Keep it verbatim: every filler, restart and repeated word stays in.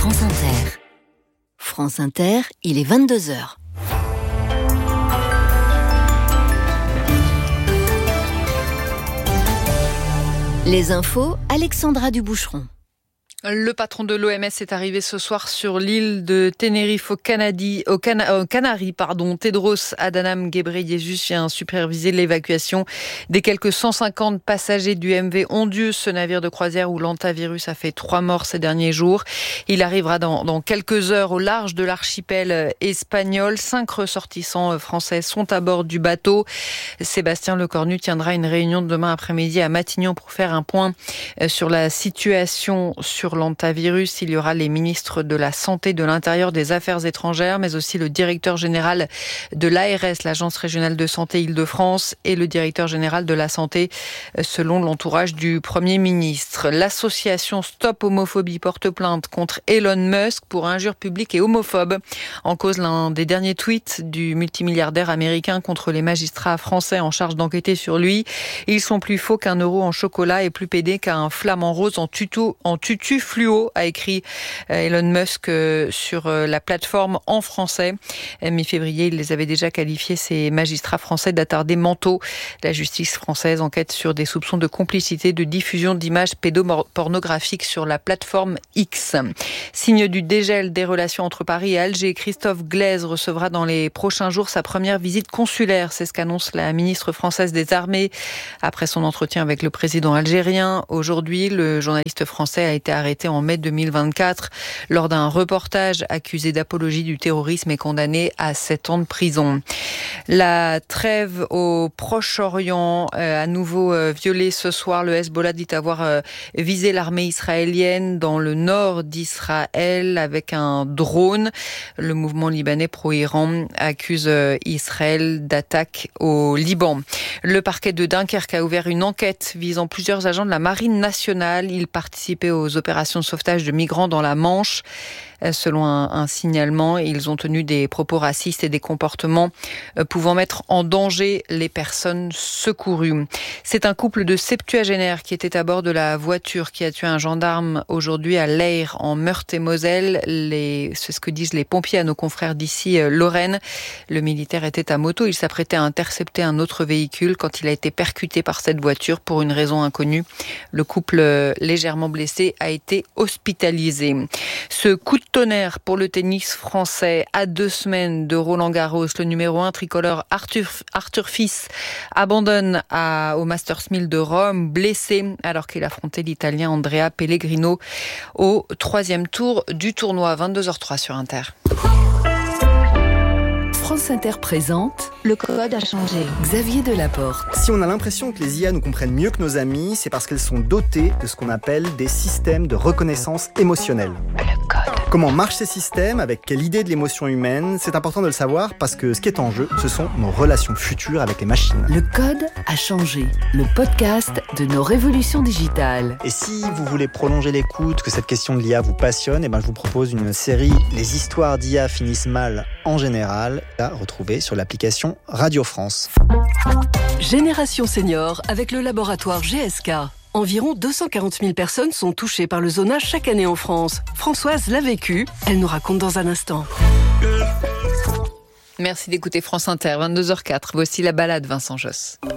France Inter. France Inter, il est vingt-deux heures. Les infos, Alexandra Duboucheron. Le patron de l'O M S est arrivé ce soir sur l'île de Tenerife au, Canadi, au, Cana, au Canaries. Pardon. Tedros Adhanom Ghebreyesus vient superviser l'évacuation des quelques cent cinquante passagers du M V Ondieux, ce navire de croisière où l'hantavirus a fait trois morts ces derniers jours. Il arrivera dans, dans quelques heures au large de l'archipel espagnol. Cinq ressortissants français sont à bord du bateau. Sébastien Lecornu tiendra une réunion demain après-midi à Matignon pour faire un point sur la situation sur l'hantavirus. Il y aura les ministres de la Santé, de l'Intérieur, des Affaires étrangères, mais aussi le directeur général de l'A R S, l'Agence régionale de santé Île-de-France, et le directeur général de la Santé, selon l'entourage du Premier ministre. L'association Stop Homophobie porte plainte contre Elon Musk pour injures publiques et homophobes. En cause, l'un des derniers tweets du multimilliardaire américain contre les magistrats français en charge d'enquêter sur lui. Ils sont plus faux qu'un euro en chocolat et plus pédés qu'un flamant rose en tuto, en tutu fluo, a écrit Elon Musk sur la plateforme en français. Mi-février, il les avait déjà qualifiés, ces magistrats français, d'attardés mentaux. La justice française enquête sur des soupçons de complicité de diffusion d'images pédopornographiques sur la plateforme X. Signe du dégel des relations entre Paris et Alger, Christophe Glaise recevra dans les prochains jours sa première visite consulaire. C'est ce qu'annonce la ministre française des Armées après son entretien avec le président algérien. Aujourd'hui, le journaliste français a été arrêté en mai deux mille vingt-quatre lors d'un reportage accusé d'apologie du terrorisme et condamné à sept ans de prison. La trêve au Proche-Orient, euh, à nouveau euh, violée ce soir. Le Hezbollah dit avoir euh, visé l'armée israélienne dans le nord d'Israël avec un drone. Le mouvement libanais pro-Iran accuse euh, Israël d'attaque au Liban. Le parquet de Dunkerque a ouvert une enquête visant plusieurs agents de la Marine nationale. Ils participaient aux opérations de sauvetage de migrants dans la Manche. Selon un, un signalement, ils ont tenu des propos racistes et des comportements pouvant mettre en danger les personnes secourues. C'est un couple de septuagénaires qui était à bord de la voiture qui a tué un gendarme aujourd'hui à Leyre, en Meurthe-et-Moselle. Les, c'est ce que disent les pompiers à nos confrères d'ici, Lorraine. Le militaire était à moto. Il s'apprêtait à intercepter un autre véhicule quand il a été percuté par cette voiture pour une raison inconnue. Le couple, légèrement blessé, a été hospitalisé. Ce coup de tonnerre pour le tennis français à deux semaines de Roland-Garros. Le numéro un tricolore Arthur, Arthur Fils abandonne à, au Masters mille de Rome, blessé alors qu'il affrontait l'Italien Andrea Pellegrino au troisième tour du tournoi. vingt-deux heures trois sur Inter. France Inter présente Le Code a changé. Xavier Delaporte. Si on a l'impression que les I A nous comprennent mieux que nos amis, c'est parce qu'elles sont dotées de ce qu'on appelle des systèmes de reconnaissance émotionnelle. Le code. Comment marchent ces systèmes, avec quelle idée de l'émotion humaine, c'est important de le savoir parce que ce qui est en jeu, ce sont nos relations futures avec les machines. Le Code a changé. Le podcast de nos révolutions digitales. Et si vous voulez prolonger l'écoute, que cette question de l'I A vous passionne, eh ben je vous propose une série « Les histoires d'I A finissent mal en général » à retrouver sur l'application Radio France. Génération Senior avec le laboratoire G S K. Environ deux cent quarante mille personnes sont touchées par le zonage chaque année en France. Françoise l'a vécu, elle nous raconte dans un instant. Merci d'écouter France Inter, vingt-deux heures quatre. Voici la balade Vincent Josse.